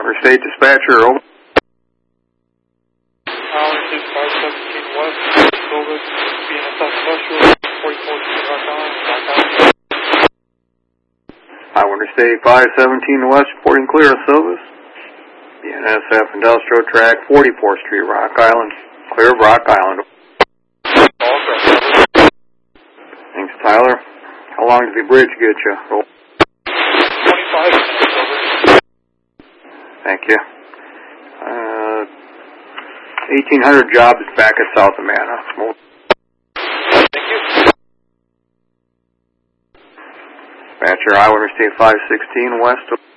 Interstate Dispatcher, over. Interstate 517 West, Silvis, being a southwestern, 44 Street, Rock Island, Rock Island. Iowa Interstate 517 West, reporting clear of Silvis. BNSF Industrial Track, 44th Street, Rock Island. Clear of Rock Island. All correct. Thanks, Tyler. How long did the bridge get you? 25 minutes, over. Thank you. 1800 jobs back at South Amana. Thank you. Dispatcher, Iowa Interstate 516 West.